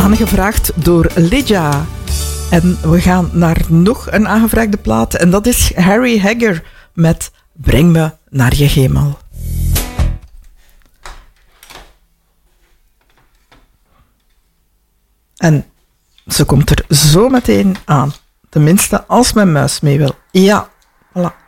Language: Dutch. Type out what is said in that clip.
aangevraagd door Lydia. En we gaan naar nog een aangevraagde plaat. En dat is Harry Hegger met Breng me naar je hemel. En ze komt er zo meteen aan. Tenminste, als mijn muis mee wil. Ja, voilà.